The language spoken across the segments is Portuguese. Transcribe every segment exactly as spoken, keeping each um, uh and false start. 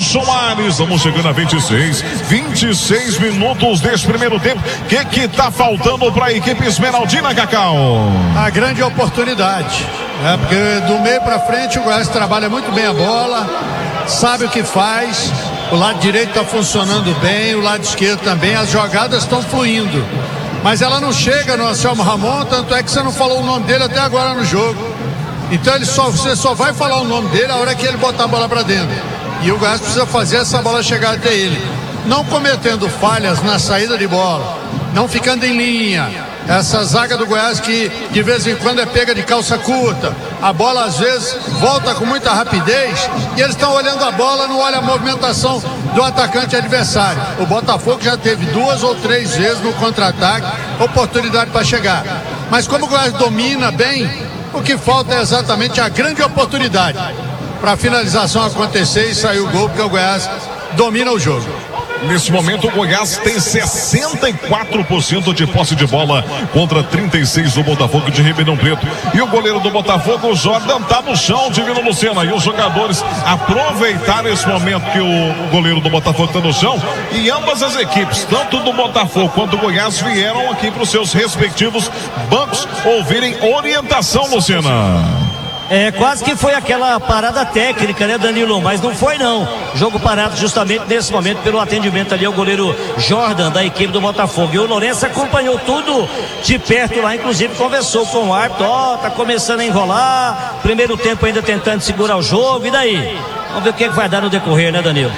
Soares. Vamos chegando a vinte e seis, vinte e seis minutos desse primeiro tempo. O que que tá faltando para a equipe esmeraldina, Cacau? A grande oportunidade, né? Porque do meio para frente o Goiás trabalha muito bem a bola, sabe o que faz. O lado direito está funcionando bem, o lado esquerdo também, as jogadas estão fluindo. Mas ela não chega no Anselmo Ramon, tanto é que você não falou o nome dele até agora no jogo. Então ele só, você só vai falar o nome dele a hora que ele botar a bola para dentro. E o Goiás precisa fazer essa bola chegar até ele. Não cometendo falhas na saída de bola, não ficando em linha. Essa zaga do Goiás que de vez em quando é pega de calça curta. A bola às vezes volta com muita rapidez e eles estão olhando a bola, não olham a movimentação do atacante adversário. O Botafogo já teve duas ou três vezes no contra-ataque oportunidade para chegar. Mas como o Goiás domina bem, o que falta é exatamente a grande oportunidade para a finalização acontecer e sair o gol, porque o Goiás domina o jogo. Nesse momento o Goiás tem sessenta e quatro por cento de posse de bola contra trinta e seis do Botafogo de Ribeirão Preto. E o goleiro do Botafogo, o Jordan, tá no chão, Divino Lucena. E os jogadores aproveitaram esse momento que o goleiro do Botafogo tá no chão. E ambas as equipes, tanto do Botafogo quanto do Goiás, vieram aqui para os seus respectivos bancos ouvirem orientação, Lucena. É, quase que foi aquela parada técnica, né, Danilo? Mas não foi, não. Jogo parado justamente nesse momento pelo atendimento ali ao goleiro Jordan, da equipe do Botafogo. E o Lourenço acompanhou tudo de perto lá, inclusive conversou com o árbitro. Ó, oh, tá começando a enrolar. Primeiro tempo ainda tentando segurar o jogo. E daí? Vamos ver o que, é que vai dar no decorrer, né, Danilo?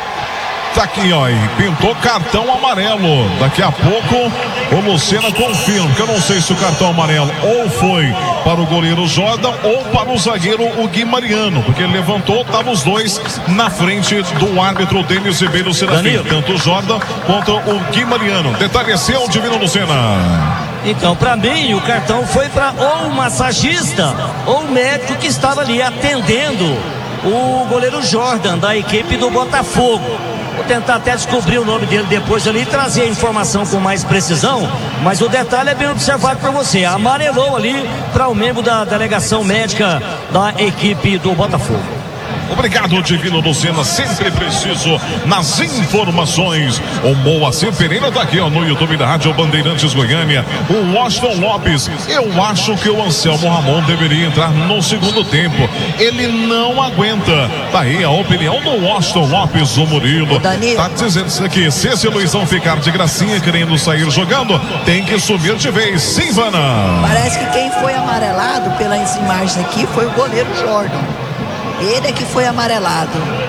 Tá aqui, ó, e pintou cartão amarelo. Daqui a pouco o Lucena confirma, porque eu não sei se o cartão amarelo ou foi para o goleiro Jordan ou para o zagueiro o Gui Mariano, porque ele levantou, estavam os dois na frente do árbitro Denis Ribeiro Serafim, tanto o Jordan quanto o Gui Mariano. Detalhe seu, Divino Lucena. Então, para mim, o cartão foi para ou o massagista ou o médico que estava ali atendendo o goleiro Jordan, da equipe do Botafogo. Vou tentar até descobrir o nome dele depois ali e trazer a informação com mais precisão, mas o detalhe é bem observado por você. Amarelou ali para o membro da delegação médica da equipe do Botafogo. Obrigado, Divino Lucena, sempre preciso nas informações. O Moacir Pereira tá aqui, ó, no YouTube da Rádio Bandeirantes Goiânia. O Washington Lopes, eu acho que o Anselmo Ramon deveria entrar no segundo tempo. Ele não aguenta. Tá aí a opinião do Washington Lopes, o Murilo. Danilo. Tá dizendo isso aqui, se esse Luizão ficar de gracinha querendo sair jogando, tem que subir de vez. Sim, Vana. Parece que quem foi amarelado pelas imagens aqui foi o goleiro Jordan. Ele é que foi amarelado.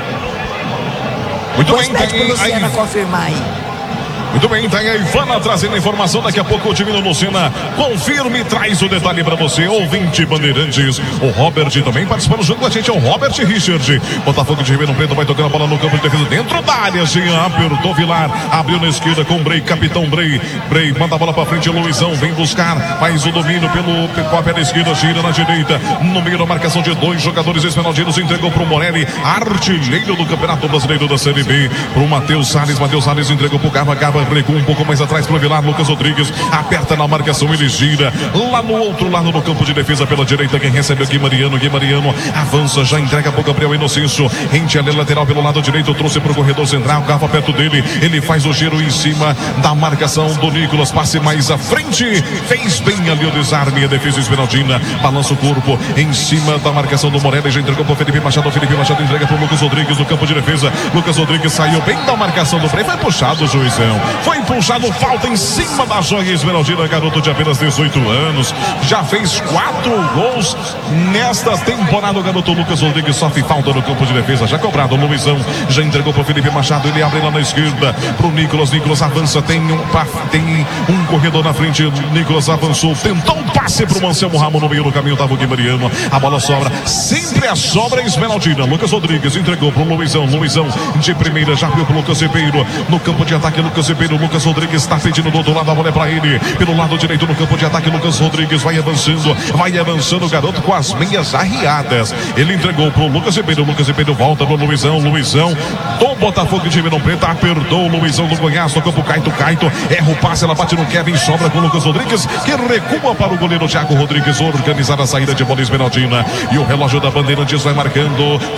Muito Depois bem, pede pro Luciano aí, confirmar aí. Muito bem, tá aí a Ivana trazendo a informação. Daqui a pouco o Divino Lucena confirma e traz o detalhe pra você, ouvinte Bandeirantes. O Robert também participando junto com a gente, é o Robert Richard. Botafogo de Ribeirão Preto vai tocando a bola no campo de defesa dentro da área. Jean apertou Vilar, abriu na esquerda com o Brei, capitão Brei. Brei manda a bola pra frente, Luizão vem buscar, faz o domínio pelo, pela perna esquerda, gira na direita. No meio da marcação de dois jogadores esmeraldinos, entregou pro Morelli, artilheiro do Campeonato Brasileiro da Série B. Pro Matheus Salles, Matheus Salles entregou pro Garba, Garba recua um pouco mais atrás para o Vilar. Lucas Rodrigues aperta na marcação, ele gira lá no outro lado no campo de defesa pela direita. Quem recebe é o Gui Mariano. Gui Mariano avança, já entrega para o Gabriel Inocêncio. Rente ali lateral pelo lado direito, trouxe para o corredor central. Garfa perto dele, ele faz o giro em cima da marcação do Nicolas. Passe mais à frente, fez bem ali o desarme. A defesa esmeraldina balança o corpo em cima da marcação do Morelli. Já entregou para o Felipe Machado. O Felipe Machado entrega para o Lucas Rodrigues no campo de defesa. Lucas Rodrigues saiu bem da marcação do Frei, foi puxado o juizão. Foi puxado, falta em cima da joia esmeraldina, garoto de apenas dezoito anos, já fez quatro gols nesta temporada. O garoto Lucas Rodrigues sofre falta no campo de defesa, já cobrado. O Luizão já entregou para o Felipe Machado, ele abre lá na esquerda para o Nicolas. Nicolas avança, tem um, tem um corredor na frente. Nicolas avançou, tentou um passe para o Anselmo Ramon, no meio do caminho estava o Gui Mariano. A bola sobra, sempre a sobra esmeraldina. Lucas Rodrigues entregou para o Luizão. Luizão de primeira já viu para o Lucas Ribeiro no campo de ataque. Lucas Ribeiro, Lucas Rodrigues está pedindo do outro lado, a bola é para ele. Pelo lado direito no campo de ataque, Lucas Rodrigues vai avançando, vai avançando o garoto com as meias arriadas. Ele entregou para o Lucas Ribeiro. Lucas Ribeiro volta para o Luizão. Luizão do Botafogo de Ribeirão Preto apertou o Luizão do Goiás no campo. Caito, Caito erra o passe, ela bate no Kevin, sobra com o Lucas Rodrigues, que recua para o goleiro Thiago Rodrigues organizar a saída de bola esmeraldina. E o relógio da Bandeirantes vai marcando. Tá na hora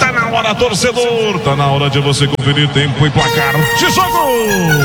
Agora, torcedor, tá na hora de você conferir tempo e placar de jogo.